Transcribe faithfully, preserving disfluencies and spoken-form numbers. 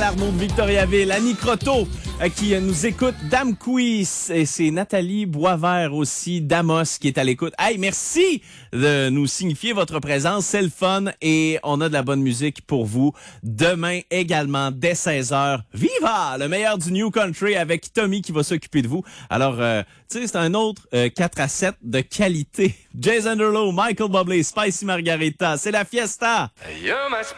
Arnaud de Victoriaville, Annie Croteau euh, qui euh, nous écoute, Dame Quiz, et c'est Nathalie Boisvert aussi, Damos qui est à l'écoute. Hey, merci de nous signifier votre présence, c'est le fun et on a de la bonne musique pour vous. Demain également, dès seize heures, Viva! Le meilleur du New Country avec Tommy qui va s'occuper de vous. Alors, euh, tu sais, c'est un autre euh, quatre à sept de qualité. Jason Derulo, Michael Bublé, Spicy Margarita, c'est la fiesta! You're my